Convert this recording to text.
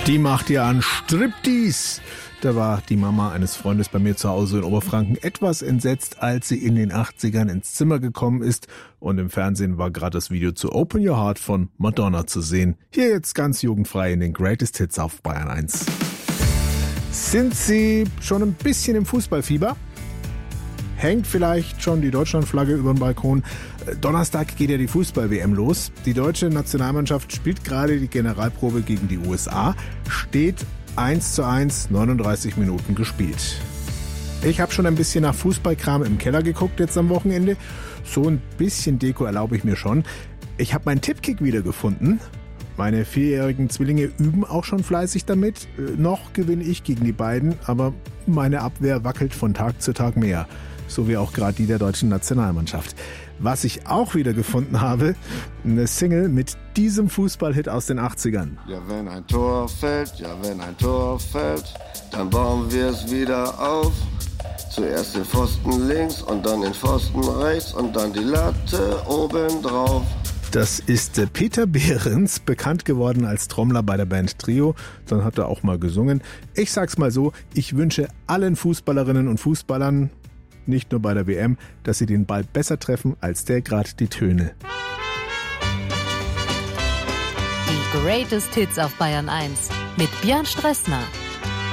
Die macht ja an Striptease. Da war die Mama eines Freundes bei mir zu Hause in Oberfranken etwas entsetzt, als sie in den 80ern ins Zimmer gekommen ist und im Fernsehen war gerade das Video zu Open Your Heart von Madonna zu sehen. Hier jetzt ganz jugendfrei in den Greatest Hits auf Bayern 1. Sind Sie schon ein bisschen im Fußballfieber? Hängt vielleicht schon die Deutschlandflagge über den Balkon? Donnerstag geht ja die Fußball-WM los. Die deutsche Nationalmannschaft spielt gerade die Generalprobe gegen die USA. Steht 1:1, 39 Minuten gespielt. Ich habe schon ein bisschen nach Fußballkram im Keller geguckt jetzt am Wochenende. So ein bisschen Deko erlaube ich mir schon. Ich habe meinen Tippkick wiedergefunden. Meine 4-jährigen Zwillinge üben auch schon fleißig damit. Noch gewinne ich gegen die beiden, aber meine Abwehr wackelt von Tag zu Tag mehr. So wie auch gerade die der deutschen Nationalmannschaft. Was ich auch wieder gefunden habe, eine Single mit diesem Fußballhit aus den 80ern. Ja, wenn ein Tor fällt, dann bauen wir es wieder auf. Zuerst den Pfosten links und dann den Pfosten rechts und dann die Latte oben drauf. Das ist Peter Behrens, bekannt geworden als Trommler bei der Band Trio. Dann hat er auch mal gesungen. Ich sag's mal so, ich wünsche allen Fußballerinnen und Fußballern, nicht nur bei der WM, dass sie den Ball besser treffen als der gerade die Töne. Die Greatest Hits auf Bayern 1 mit Björn Stressner.